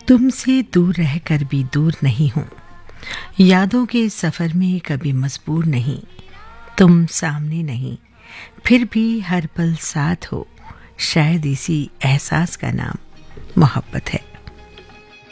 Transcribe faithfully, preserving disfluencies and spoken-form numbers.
तुमसे दूर रहकर भी दूर नहीं हूँ, यादों के सफ़र में कभी मजबूर नहीं। तुम सामने नहीं, फिर भी हर पल साथ हो। शायद इसी एहसास का नाम मोहब्बत है।